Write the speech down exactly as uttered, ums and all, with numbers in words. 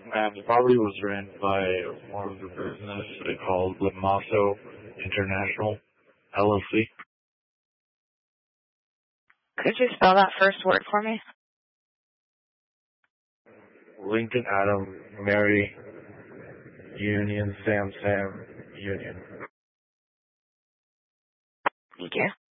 And the property was rented by one of the business called Lamaso International L L C. Could you spell that first word for me? Lincoln, Adam, Mary, Union, Sam, Sam, Union. Thank you.